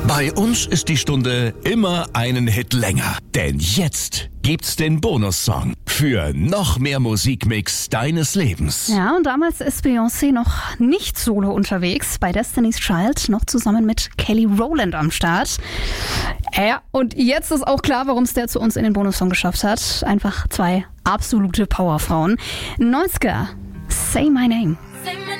Bei uns ist die Stunde immer einen Hit länger. Denn jetzt gibt's den Bonussong für noch mehr Musikmix deines Lebens. Ja, und damals ist Beyoncé noch nicht solo unterwegs, bei Destiny's Child, noch zusammen mit Kelly Rowland am Start. Ja, und jetzt ist auch klar, warum es der zu uns in den Bonussong geschafft hat. Einfach zwei absolute Powerfrauen. 90er, Say My Name.